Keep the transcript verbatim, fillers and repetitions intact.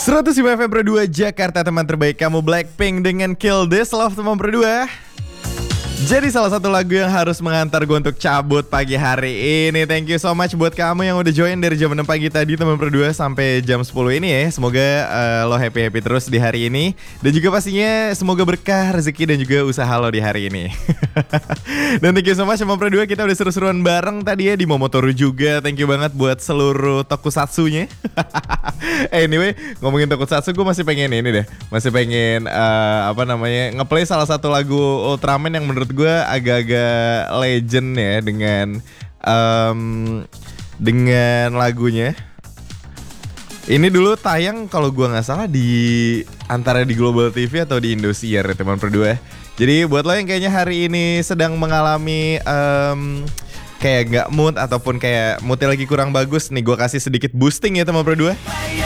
seratus lima F M Pro dua Jakarta, teman terbaik kamu Blackpink dengan Kill This Love, teman Pro dua. Jadi salah satu lagu yang harus mengantar gue untuk cabut pagi hari ini. Thank you so much buat kamu yang udah join dari jam enam pagi tadi, teman Pro dua, sampai jam sepuluh ini ya. Semoga uh, lo happy-happy terus di hari ini. Dan juga pastinya semoga berkah rezeki dan juga usaha lo di hari ini. Dan thank you so much teman Pro dua, kita udah seru-seruan bareng tadi ya di Momotoru juga. Thank you banget buat seluruh tokusatsunya. Anyway, ngomongin tokusatsu, gue masih pengen ini deh. Masih pengen uh, apa namanya ngeplay salah satu lagu Ultraman yang menurut gue agak-agak legend ya, dengan um, dengan lagunya. Ini dulu tayang kalau gue nggak salah di antara di Global T V atau di Indosiar ya, teman Pro dua. Jadi buat lo yang kayaknya hari ini sedang mengalami um, kayak nggak mood ataupun kayak moodnya lagi kurang bagus nih, gue kasih sedikit boosting ya teman Pro dua.